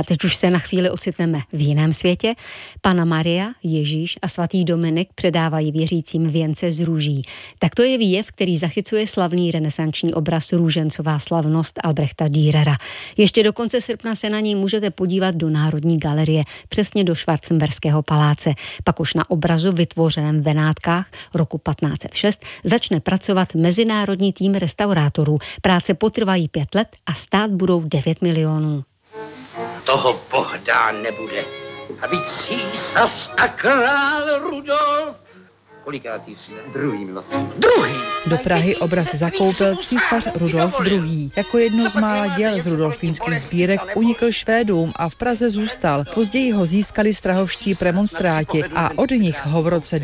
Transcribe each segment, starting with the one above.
A teď už se na chvíli ocitneme v jiném světě. Panna Maria, Ježíš a svatý Dominik předávají věřícím věnce z růží. Tak to je výjev, který zachycuje slavný renesanční obraz Růžencová slavnost Albrechta Dürera. Ještě do konce srpna se na něj můžete podívat do Národní galerie, přesně do Schwarzenberského paláce. Pak už na obrazu vytvořeném v Benátkách roku 1506 začne pracovat mezinárodní tým restaurátorů. Práce potrvají 5 let a stát budou 9 milionů. Toho Bohdá nebude, aby císař a král Rudolf. Kolikátý jsi? Druhý, vlastně. Druhý! Do Prahy obraz zakoupil císař Rudolf II. Jako jedno z mála děl z rudolfínských sbírek unikl Švédům a v Praze zůstal. Později ho získali strahovští premonstráti a od nich ho v roce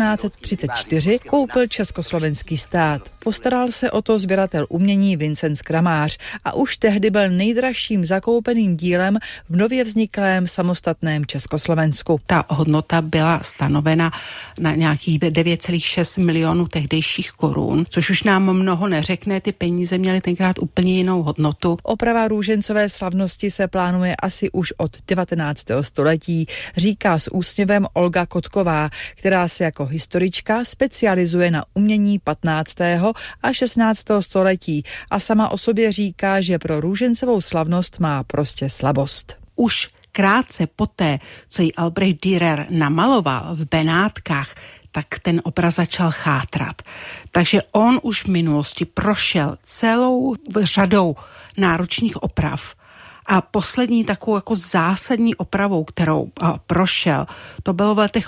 1934 koupil československý stát. Postaral se o to sběratel umění Vincent Kramář a už tehdy byl nejdražším zakoupeným dílem v nově vzniklém samostatném Československu. Ta hodnota byla stanovena na nějakých 9,6 milionů tehdejších korun, což už nám mnoho neřekne, ty peníze měly tenkrát úplně jinou hodnotu. Oprava Růžencové slavnosti se plánuje asi už od 19. století, říká s úsměvem Olga Kotková, která se jako historička specializuje na umění 15. a 16. století a sama o sobě říká, že pro Růžencovou slavnost má prostě slabost. Už krátce poté, co ji Albrecht Dürer namaloval v Benátkách, tak ten obraz začal chátrat. Takže on už v minulosti prošel celou řadou náročných oprav a poslední takovou jako zásadní opravou, kterou prošel, to bylo v letech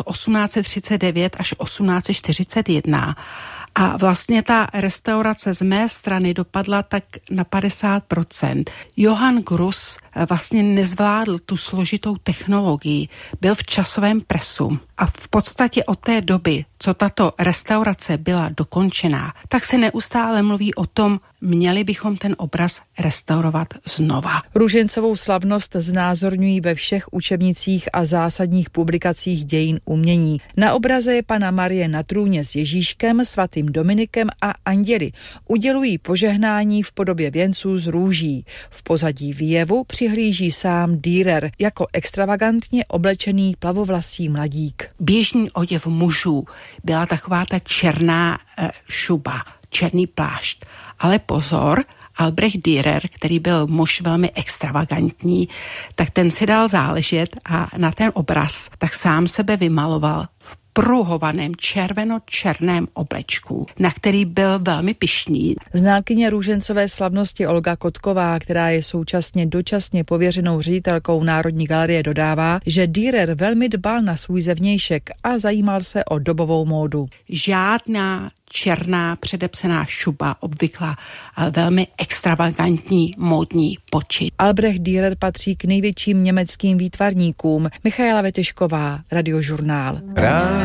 1839 až 1841. A vlastně ta restaurace z mé strany dopadla tak na 50%. Johann Gruss vlastně nezvládl tu složitou technologii, byl v časovém presu a v podstatě od té doby, co tato restaurace byla dokončená, tak se neustále mluví o tom, měli bychom ten obraz restaurovat znova. Růžencovou slavnost znázorňují ve všech učebnicích a zásadních publikacích dějin umění. Na obraze je Panna Marie na trůně s Ježíškem, svatým Dominikem a anděli. Udělují požehnání v podobě věnců z růží. V pozadí výjevu přihlíží sám Dürer jako extravagantně oblečený plavovlasý mladík. Běžný oděv mužů byla taková ta černá šuba, černý plášť. Ale pozor, Albrecht Dürer, který byl muž velmi extravagantní, tak ten si dal záležet a na ten obraz tak sám sebe vymaloval v pruhovaném červeno-černém oblečku, na který byl velmi pyšný. Znalkyně Růžencové slavnosti Olga Kotková, která je současně dočasně pověřenou ředitelkou Národní galerie, dodává, že Dürer velmi dbal na svůj zevnějšek a zajímal se o dobovou módu. Žádná černá předepsaná šuba, obvyklá velmi extravagantní módní počin. Albrecht Dürer patří k největším německým výtvarníkům. Michaela Vetešková, Radiožurnál.